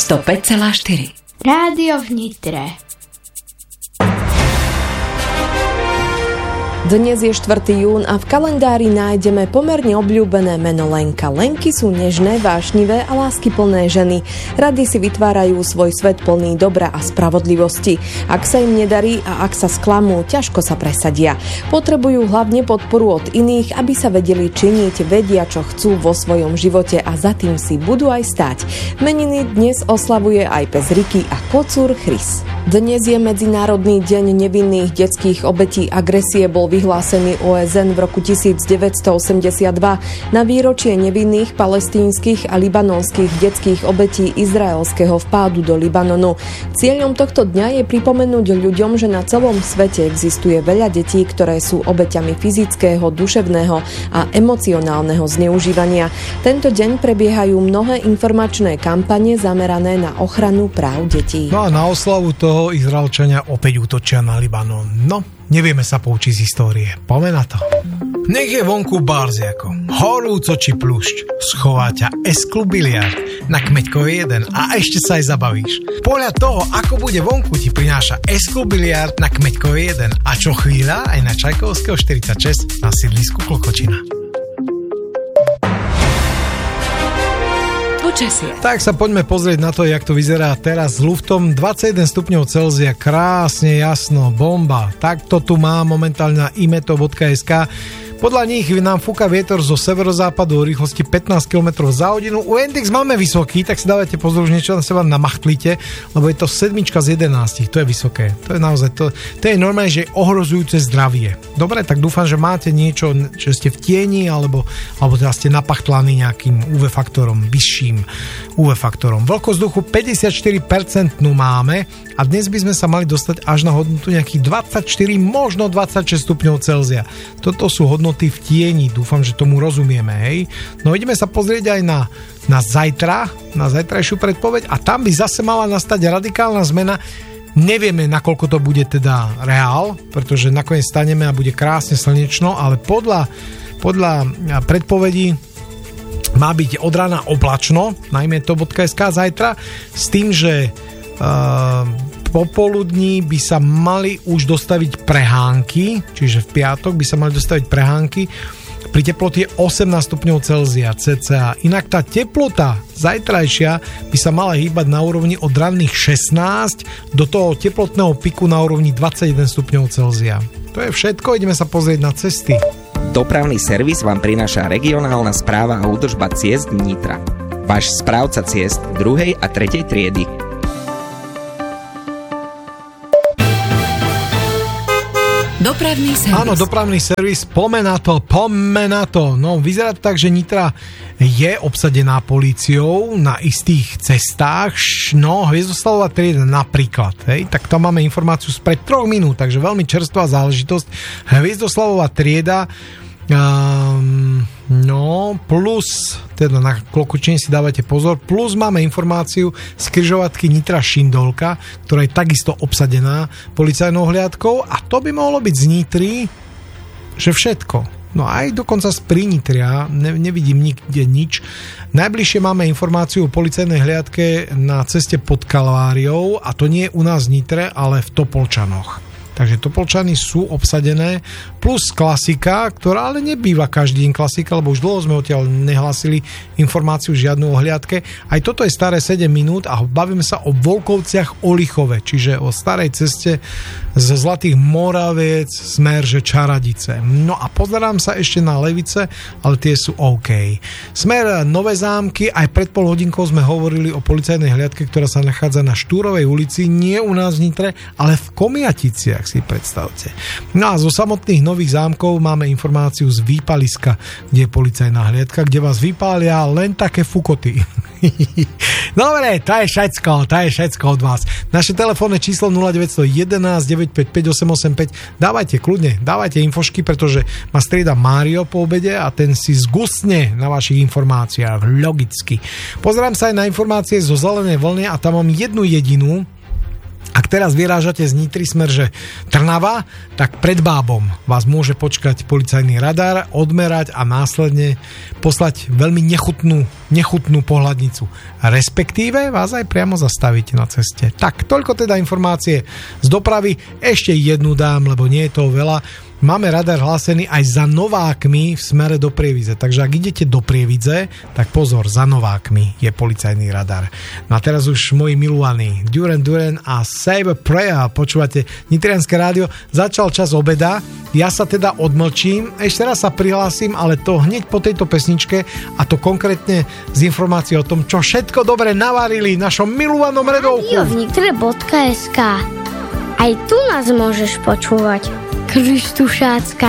105,4. Rádio v Nitre. Dnes je 4. jún a v kalendári nájdeme pomerne obľúbené meno Lenka. Lenky sú nežné, vášnivé a láskyplné ženy. Rady si vytvárajú svoj svet plný dobra a spravodlivosti. Ak sa im nedarí a ak sa sklamú, ťažko sa presadia. Potrebujú hlavne podporu od iných, aby sa vedeli činiť, vedia, čo chcú vo svojom živote a za tým si budú aj stáť. Meniny dnes oslavuje aj pes Riky a kocúr Chris. Dnes je Medzinárodný deň nevinných detských obetí agresie, bol vyhlásený OSN v roku 1982 na výročie nevinných palestínskych a libanonských detských obetí izraelského vpádu do Libanonu. Cieľom tohto dňa je pripomenúť ľuďom, že na celom svete existuje veľa detí, ktoré sú obeťami fyzického, duševného a emocionálneho zneužívania. Tento deň prebiehajú mnohé informačné kampane zamerané na ochranu práv detí. No a na oslavu toho Izraelčania opäť útočia na Libanon. No, nevieme sa poučiť z histórie. Poďme na to. Nech je vonku barziako, horúco či pľúšť, schová ťa S-klub biliard na Kmeďkovej 1 a ešte sa aj zabavíš. Podľa toho, ako bude vonku, ti prináša S-klub biliard na Kmeďkovej 1 a čo chvíľa aj na Čajkovského 46 na sídlisku Klokočina. Tak sa poďme pozrieť na to, jak to vyzerá teraz s luftom. 21 stupňov Celzia, krásne, jasno, bomba. Takto tu má momentálne na imeto.sk. Podľa nich nám fúka vietor zo severozápadu o rýchlosti 15 km za hodinu. U Index máme vysoký, tak si dávajte pozor, už niečo na seba namachtlíte, lebo je to 7 z 11, to je vysoké. To je naozaj, to je normálne, že je ohrozujúce zdravie. Dobre, tak dúfam, že máte niečo, že ste v tieni, alebo teda ste napachtlaní nejakým UV faktorom, vyšším UV faktorom. Vlhkosť vzduchu 54% máme a dnes by sme sa mali dostať až na hodnotu nejakých 24, možno 26 stupňov Celzia. Toto sú hodnoty v tieni, dúfam, že tomu rozumieme, hej. No ideme sa pozrieť aj na zajtra, na zajtrajšiu predpoveď a tam by zase mala nastať radikálna zmena. Nevieme, nakoľko to bude teda reál, pretože nakoniec staneme a bude krásne slnečno, ale podľa predpovedí má byť od rána oblačno, najmä to.sk zajtra, s tým, že popoludní by sa mali už dostaviť prehánky, čiže v piatok by sa mali dostaviť prehánky pri teplote 18 stupňov Celzia cca. Inak tá teplota zajtrajšia by sa mala hýbať na úrovni od ranných 16 do toho teplotného piku na úrovni 21 stupňov Celzia. To je všetko, ideme sa pozrieť na cesty. Dopravný servis vám prináša regionálna správa a údržba ciest Nitra. Váš správca ciest 2. a 3. triedy. Dopravný servis. Áno, dopravný servis, poďme na to. No, vyzerá to tak, že Nitra je obsadená políciou na istých cestách. No, Hviezdoslavová trieda napríklad, hej, tak tam máme informáciu spred 3 minút, takže veľmi čerstvá záležitosť. Hviezdoslavová trieda, no, plus, teda na Klokočine si dávajte pozor, plus máme informáciu z križovatky Nitra Šindolka, ktorá je takisto obsadená policajnou hliadkou a to by mohlo byť z Nitry, že všetko. No aj dokonca z Prinitria nevidím nikde nič. Najbližšie máme informáciu o policajnej hliadke na ceste pod Kalváriou a to nie je u nás v Nitre, ale v Topolčanoch. Takže Topolčany sú obsadené, plus klasika, ktorá ale nebýva každý deň klasika, lebo už dlho sme odtiaľ nehlasili informáciu žiadnu o hliadke. Aj toto je staré 7 minút a bavíme sa o Volkovciach Olichove, čiže o starej ceste z Zlatých Moraviec smer, že Čaradice. No a pozerám sa ešte na Levice, ale tie sú OK. Smer Nové Zámky, aj pred pol hodinkou sme hovorili o policajnej hliadke, ktorá sa nachádza na Štúrovej ulici, nie u nás v Nitre, ale v Komiaticiach, si predstavte. No a zo samotných Nových Zámkov máme informáciu z výpaliska, kde je policajná hliadka, kde vás vypália len také fukoty. Dobre, to je všetko od vás. Naše telefónne číslo 0911 955 885. Dávajte kľudne, dávajte infošky, pretože ma strieda Mário po obede a ten si zgusne na vašich informáciách, logicky. Pozerám sa aj na informácie zo Zelenej vlny a tam mám jednu jedinú. Ak Ak teraz vyrážate z Nitry smer, že Trnava, tak pred Bábom vás môže počkať policajný radar, odmerať a následne poslať veľmi nechutnú pohľadnicu. Respektíve vás aj priamo zastaviť na ceste. Tak, toľko teda informácie z dopravy. Ešte jednu dám, lebo nie je toho veľa. Máme radar hlásený aj za Novákmi v smere do Prievidze. Takže ak idete do Prievidze, tak pozor, za Novákmi je policajný radar. No a teraz už moji milovaní Duran Duran a Save a Prayer. Počúvate Nitrianske rádio. Začal čas obeda. Ja sa teda odmlčím. Ešte raz sa prihlásim, ale to hneď po tejto pesničke, a to konkrétne z informácií o tom, čo všetko dobre navarili v našom milovanom redovku. radiovnitre.sk. Aj tu nás môžeš počúvať. Krištušácka